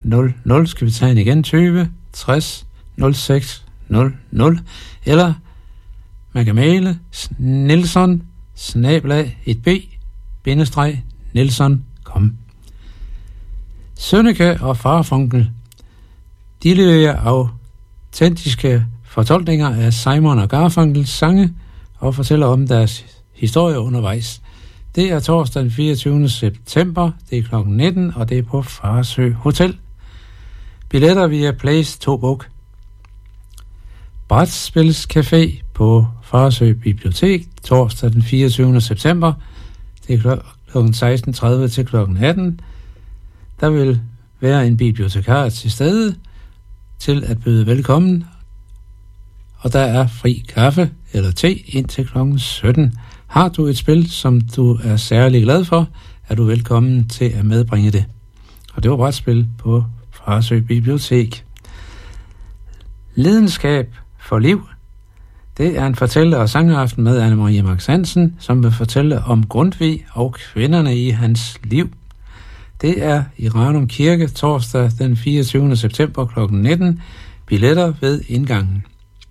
00. Skal vi tage en igen? 20 60 06 00. Eller man kan maile nilsson@1b-nilsson.com. Sønneke og Farfunkel, de leverer autentiske fortolkninger af Simon og Garfunkels sange og fortæller om deres historie undervejs. Det er torsdag den 24. september, det er kl. 19, og det er på Farsø Hotel. Billetter via Place to Book. Brætspilscafé på Farsø Bibliotek, torsdag den 24. september, det er kl. 16.30 til kl. 18. Der vil være en bibliotekar til stede til at byde velkommen, og der er fri kaffe eller te indtil kl. 17. Har du et spil, som du er særlig glad for, er du velkommen til at medbringe det. Og det var brætspil på Farsø Bibliotek. Lidenskab for liv. Det er en fortæller- og sangaften med Anne-Marie Max Hansen, som vil fortælle om Grundtvig og kvinderne i hans liv. Det er i Ranum Kirke torsdag den 24. september kl. 19. Billetter ved indgangen.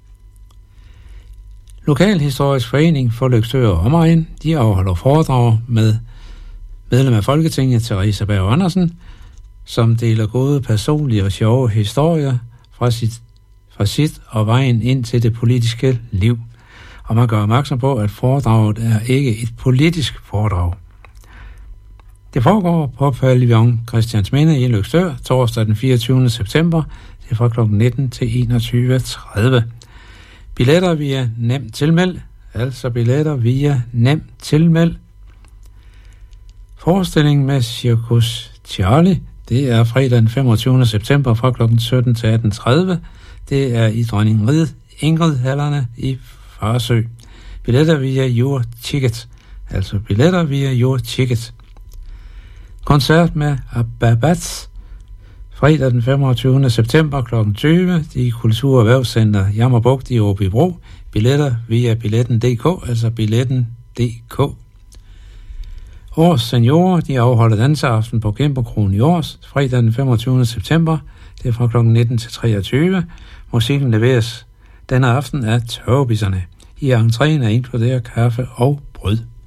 Lokalhistorisk Forening for Løgstør og Omegn, de afholder foredrag med medlem af Folketinget Theresa Berg Andersen, som deler gode personlige og sjove historier fra sit og vejen ind til det politiske liv. Og man gør opmærksom på, at foredraget er ikke et politisk foredrag. Det foregår på Pavillon Christiansminde i Løgstør torsdag den 24. september. Det er fra kl. 19 til 21.30. Billetter via Nem Tilmeld, altså billetter via Nem Tilmeld. Forestillingen med Cirkus Charlie, det er fredag den 25. september fra kl. 17 til 18.30. Det er i Dronning Ingrid-hallerne i Farsø. Billetter via Your Ticket, altså billetter via Your Ticket. Koncert med Ababats fredag den 25. september kl. 20 i Kultur- og Erhvervscenter Jammerbugt i Åbybro. Billetter via billetten.dk, altså billetten.dk. Års seniorer, de afholder danseaften på Kæmperkronen i Års fredag den 25. september. Det er fra kl. 19 til 23. Musikken leveres denne aften af Tørrebisserne. I entréen er inkluderet kaffe og brød.